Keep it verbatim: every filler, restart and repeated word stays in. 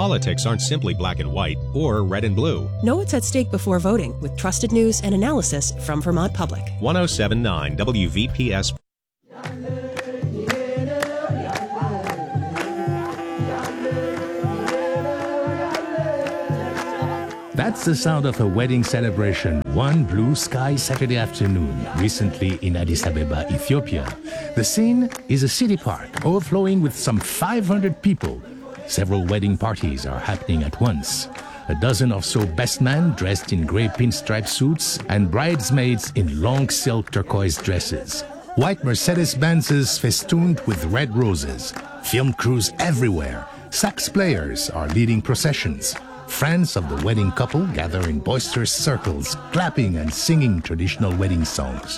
Politics aren't simply black and white or red and blue. Know what's at stake before voting with trusted news and analysis from Vermont Public. one oh seven point nine W V P S. That's the sound of a wedding celebration one blue sky Saturday afternoon, recently in Addis Ababa, Ethiopia. The scene is a city park overflowing with some five hundred people. Several wedding parties are happening at once. A dozen or so best men dressed in gray pinstripe suits and bridesmaids in long silk turquoise dresses. White Mercedes-Benzes festooned with red roses. Film crews everywhere. Sax players are leading processions. Friends of the wedding couple gather in boisterous circles, clapping and singing traditional wedding songs.